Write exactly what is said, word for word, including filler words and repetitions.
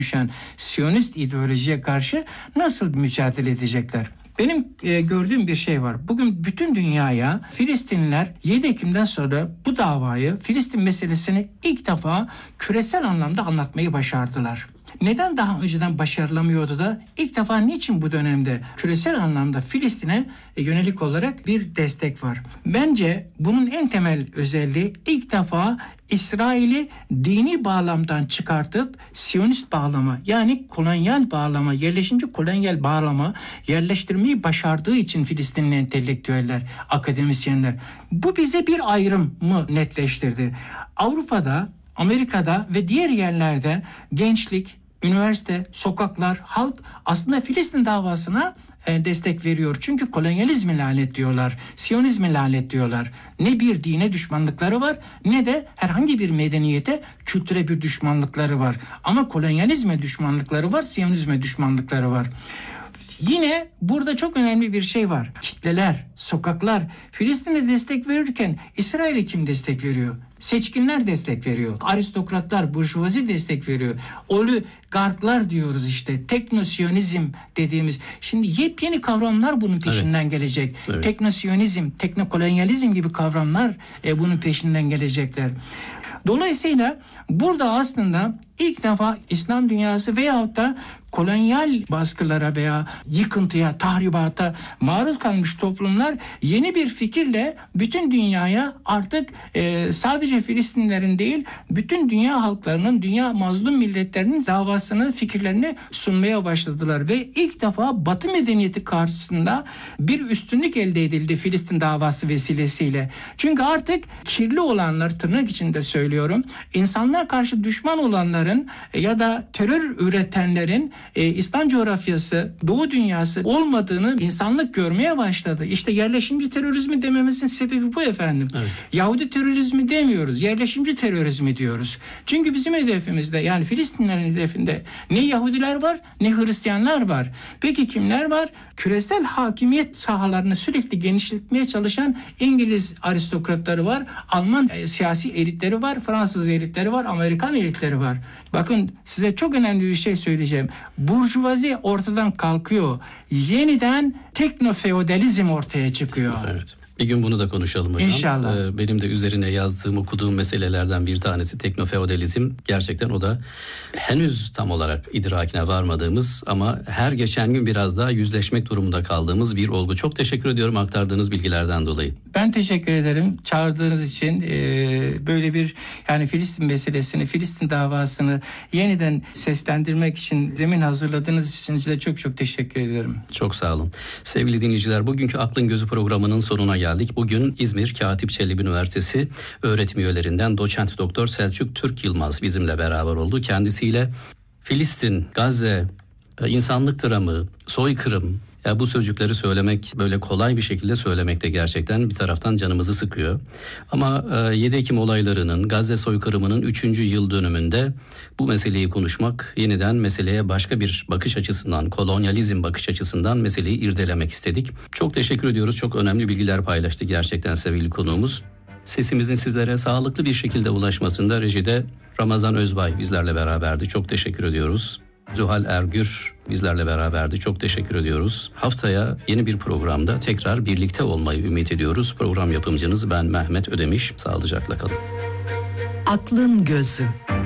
düşen Siyonist ideolojiye karşı nasıl mücadele edecekler? Benim e, gördüğüm bir şey var. Bugün bütün dünyaya Filistinliler yedi Ekim'den sonra bu davayı, Filistin meselesini ilk defa küresel anlamda anlatmayı başardılar. Neden daha önceden başarılamıyordu da ilk defa niçin bu dönemde küresel anlamda Filistin'e yönelik olarak bir destek var? Bence bunun en temel özelliği ilk defa İsrail'i dini bağlamdan çıkartıp Siyonist bağlama, yani kolonyal bağlama, yerleşimci kolonyal bağlama yerleştirmeyi başardığı için Filistinli entelektüeller, akademisyenler. Bu bize bir ayrımı netleştirdi. Avrupa'da, Amerika'da ve diğer yerlerde gençlik, üniversite, sokaklar, halk aslında Filistin davasına e, destek veriyor. Çünkü kolonyalizmi lanetliyorlar, Siyonizmi lanetliyorlar. Ne bir dine düşmanlıkları var, ne de herhangi bir medeniyete, kültüre bir düşmanlıkları var. Ama kolonyalizme düşmanlıkları var, Siyonizme düşmanlıkları var. Yine burada çok önemli bir şey var. Kitleler, sokaklar Filistin'e destek verirken İsrail'e kim destek veriyor? Seçkinler destek veriyor. Aristokratlar, burjuvazi destek veriyor. Oligarklar diyoruz işte. Teknosiyonizm dediğimiz. Şimdi yepyeni kavramlar bunun peşinden evet. gelecek. Evet. Teknosiyonizm, teknokolonyalizm gibi kavramlar e, bunun peşinden gelecekler. Dolayısıyla burada aslında ilk defa İslam dünyası veyahut da kolonyal baskılara veya yıkıntıya, tahribata maruz kalmış toplumlar yeni bir fikirle bütün dünyaya artık e, sadece Filistinlerin değil, bütün dünya halklarının, dünya mazlum milletlerinin davasını, fikirlerini sunmaya başladılar. Ve ilk defa Batı medeniyeti karşısında bir üstünlük elde edildi Filistin davası vesilesiyle. Çünkü artık kirli olanlar, tırnak içinde söylüyorum, insanlığa karşı düşman olanların ya da terör üretenlerin e, İslam coğrafyası, Doğu dünyası olmadığını insanlık görmeye başladı. İşte yerleşimci terörizmi dememizin sebebi bu efendim. Evet. Yahudi terörizmi demiyoruz, yerleşimci terörizmi diyoruz. Çünkü bizim hedefimizde, yani Filistinlerin hedefinde ne Yahudiler var ne Hristiyanlar var. Peki kimler var? Küresel hakimiyet sahalarını sürekli genişletmeye çalışan İngiliz aristokratları var, Alman e, siyasi elitleri var, Fransız elitleri var, Amerikan elitleri var. Bakın size çok önemli bir şey söyleyeceğim. Burjuvazi ortadan kalkıyor. Yeniden teknofeodalizm ortaya çıkıyor. Evet. Bir gün bunu da konuşalım hocam. İnşallah. Ee, benim de üzerine yazdığım, okuduğum meselelerden bir tanesi teknofeodalizm. Gerçekten o da henüz tam olarak idrakine varmadığımız ama her geçen gün biraz daha yüzleşmek durumunda kaldığımız bir olgu. Çok teşekkür ediyorum aktardığınız bilgilerden dolayı. Ben teşekkür ederim çağırdığınız için. Ee, böyle bir yani Filistin meselesini, Filistin davasını yeniden seslendirmek için zemin hazırladığınız için size çok çok teşekkür ederim. Çok sağ olun. Sevgili dinleyiciler, bugünkü Aklın Gözü programının sonuna geldik. Bugün İzmir Katip Çelebi Üniversitesi öğretim üyelerinden doçent doktor Selçuk Türk Yılmaz bizimle beraber oldu. Kendisiyle Filistin, Gazze, insanlık dramı, soykırım, ya bu sözcükleri söylemek böyle kolay bir şekilde söylemek de gerçekten bir taraftan canımızı sıkıyor. Ama yedi Ekim olaylarının, Gazze soykırımının üçüncü yıl dönümünde bu meseleyi konuşmak, yeniden meseleye başka bir bakış açısından, kolonyalizm bakış açısından meseleyi irdelemek istedik. Çok teşekkür ediyoruz. Çok önemli bilgiler paylaştı gerçekten sevgili konuğumuz. Sesimizin sizlere sağlıklı bir şekilde ulaşmasında rejide Ramazan Özbay bizlerle beraberdi. Çok teşekkür ediyoruz. Zuhal Ergür bizlerle beraberdi. Çok teşekkür ediyoruz. Haftaya yeni bir programda tekrar birlikte olmayı ümit ediyoruz. Program yapımcınız ben Mehmet Ödemiş. Sağlıcakla kalın. Aklın Gözü.